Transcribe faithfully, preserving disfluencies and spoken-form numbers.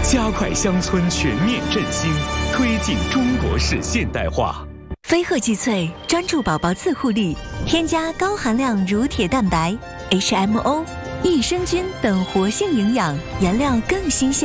加快乡村全面振兴，推进中国式现代化。 飞鹤济萃专注宝宝自护力，添加高含量乳铁蛋白、H M O、益生菌等活性营养，原料更新鲜。